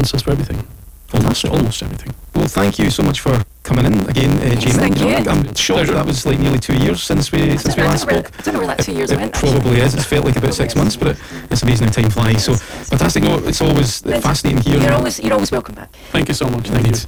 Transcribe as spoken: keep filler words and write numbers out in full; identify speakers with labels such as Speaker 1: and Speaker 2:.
Speaker 1: answers for everything. Almost, almost everything.
Speaker 2: Well, thank you so much for coming in again, uh, Jamie.
Speaker 3: Thank
Speaker 2: you. Know,
Speaker 3: you.
Speaker 2: I'm shocked that was like nearly two years since we since we
Speaker 3: I
Speaker 2: last
Speaker 3: don't know where-
Speaker 2: spoke.
Speaker 3: I don't know where that two years
Speaker 2: It
Speaker 3: went.
Speaker 2: probably is. It's felt like about six months, but it, it's amazing how time flies. So fantastic. No, it's always fascinating hearing.
Speaker 3: You're always, you're always welcome back.
Speaker 1: Thank you so much. Thank
Speaker 2: Indeed.
Speaker 1: you.